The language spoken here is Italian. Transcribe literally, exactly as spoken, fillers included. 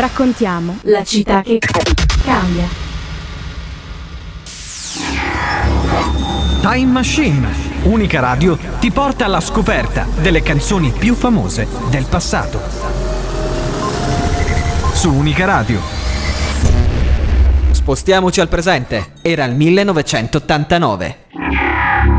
Raccontiamo la città che cambia. Time Machine, Unica Radio ti porta alla scoperta delle canzoni più famose del passato. Su Unica Radio. Spostiamoci al presente, era il millenovecentottantanove.